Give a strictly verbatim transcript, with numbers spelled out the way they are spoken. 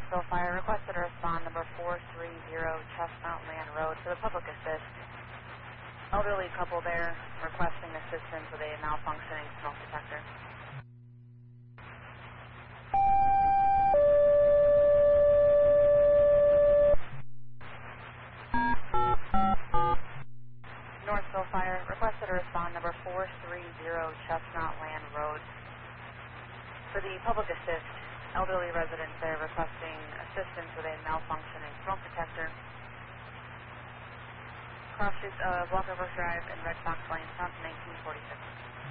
Northville Fire requested to respond number four three zero Chestnut Land Road for the public assist. Elderly couple there requesting assistance with a malfunctioning smoke detector. Northville Fire requested to respond number four three zero Chestnut Land Road for the public assist. Elderly residents there requesting assistance with a malfunctioning smoke detector. Cross streets of Walker Brook Drive and Red Fox Lane, Fountain nineteen forty-six.